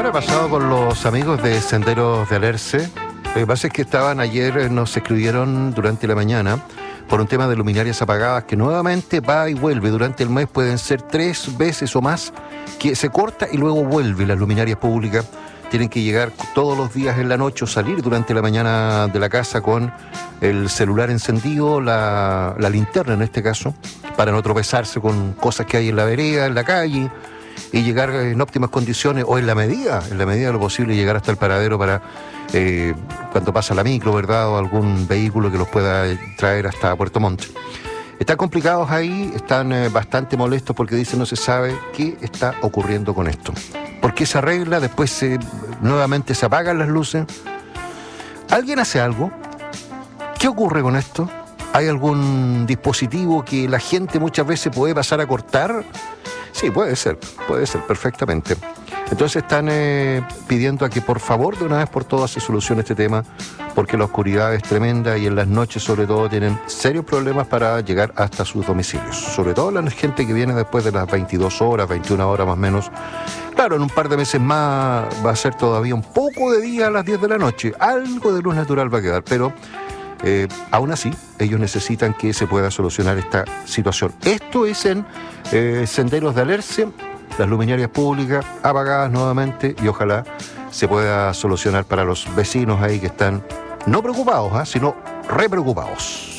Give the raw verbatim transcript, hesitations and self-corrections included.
habrá pasado con los amigos de Senderos de Alerce? Lo que pasa es que estaban ayer, nos escribieron durante la mañana por un tema de luminarias apagadas que nuevamente va y vuelve. Durante el mes pueden ser tres veces o más que se corta y luego vuelve. Las luminarias públicas tienen que llegar todos los días en la noche o salir durante la mañana de la casa con el celular encendido, la, la linterna en este caso, para no tropezarse con cosas que hay en la vereda, en la calle, y llegar en óptimas condiciones o en la medida, en la medida de lo posible, llegar hasta el paradero para eh, cuando pasa la micro, ¿verdad? O algún vehículo que los pueda traer hasta Puerto Montt. Están complicados ahí, están eh, bastante molestos porque dicen no se sabe qué está ocurriendo con esto. ¿Por qué se arregla? Después se, nuevamente se apagan las luces. ¿Alguien hace algo? ¿Qué ocurre con esto? ¿Hay algún dispositivo que la gente muchas veces puede pasar a cortar? Sí, puede ser, puede ser, perfectamente. Entonces están eh, pidiendo a que por favor de una vez por todas se solucione este tema, porque la oscuridad es tremenda y en las noches sobre todo tienen serios problemas para llegar hasta sus domicilios. Sobre todo la gente que viene después de las veintidós horas, veintiuna horas más o menos. Claro, en un par de meses más va a ser todavía un poco de día a las diez de la noche. Algo de luz natural va a quedar, pero eh, aún así ellos necesitan que se pueda solucionar esta situación. Esto es en eh, Senderos de Alerce, las luminarias públicas apagadas nuevamente y ojalá se pueda solucionar para los vecinos ahí que están no preocupados, ¿eh? sino re preocupados.